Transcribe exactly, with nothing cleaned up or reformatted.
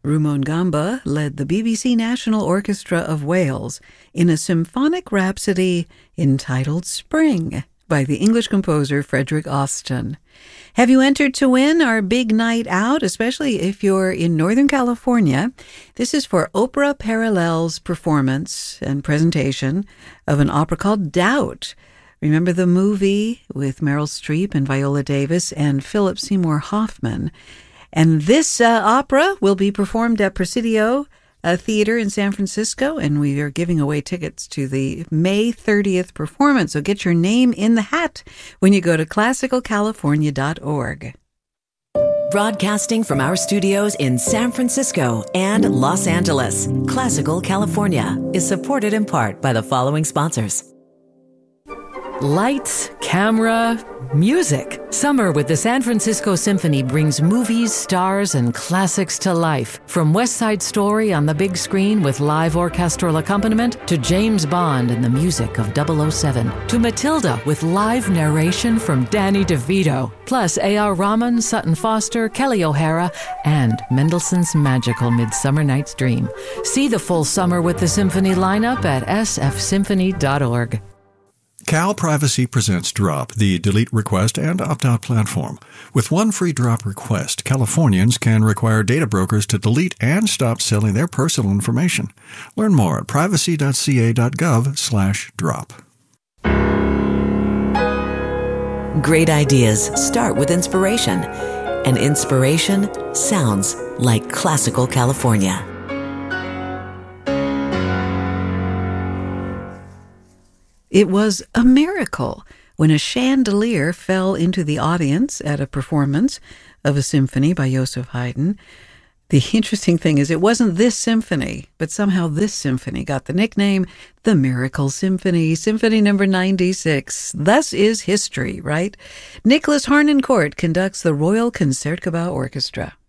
Rumon Gamba led the B B C National Orchestra of Wales in a symphonic rhapsody entitled Spring by the English composer Frederick Austin. Have you entered to win our big night out, especially if you're in Northern California? This is for Opera Parallel's performance and presentation of an opera called Doubt. Remember the movie with Meryl Streep and Viola Davis and Philip Seymour Hoffman? And this uh, opera will be performed at Presidio uh, Theater in San Francisco, and we are giving away tickets to the May thirtieth performance. So get your name in the hat when you go to classical california dot org. Broadcasting from our studios in San Francisco and Los Angeles, Classical California is supported in part by the following sponsors. Lights, camera, music. Summer with the San Francisco Symphony brings movies, stars, and classics to life. From West Side Story on the big screen with live orchestral accompaniment to James Bond and the music of double oh seven to Matilda with live narration from Danny DeVito. Plus A R. Rahman, Sutton Foster, Kelly O'Hara, and Mendelssohn's magical Midsummer Night's Dream. See the full Summer with the Symphony lineup at s f symphony dot org. Cal Privacy presents Drop, the delete request and opt-out platform. With one free drop request, Californians can require data brokers to delete and stop selling their personal information. Learn more at privacy dot c a dot gov slash drop. Great ideas start with inspiration, and inspiration sounds like Classical California. It was a miracle when a chandelier fell into the audience at a performance of a symphony by Joseph Haydn. The interesting thing is it wasn't this symphony, but somehow this symphony got the nickname the Miracle Symphony, Symphony number ninety-six. Thus is history, right? Nicholas Harnoncourt conducts the Royal Concertgebouw Orchestra.